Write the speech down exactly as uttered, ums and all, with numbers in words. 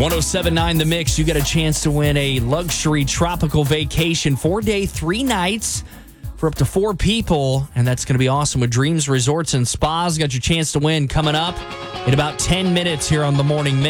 one oh seven point nine The Mix. You get a chance to win a luxury tropical vacation, four-day, three nights for up to four people. And that's going to be awesome with Dreams Resorts and Spas. Got your chance to win coming up in about ten minutes here on the Morning Mix.